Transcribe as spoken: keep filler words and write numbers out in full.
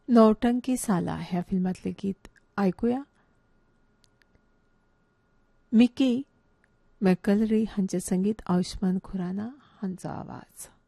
नौटंकी साला ह्या फिल्मातले गीत ऐकूया. मिकी मॅकलरी हांचे संगीत, आयुष्मान खुराना हांचो आवाज.